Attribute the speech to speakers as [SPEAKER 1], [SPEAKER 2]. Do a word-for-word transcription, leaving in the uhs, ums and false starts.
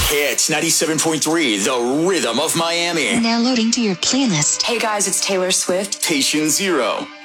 [SPEAKER 1] Hits ninety-seven point three, the rhythm of Miami.
[SPEAKER 2] Now loading to your playlist.
[SPEAKER 3] Hey guys, it's Taylor Swift.
[SPEAKER 1] Station Zero.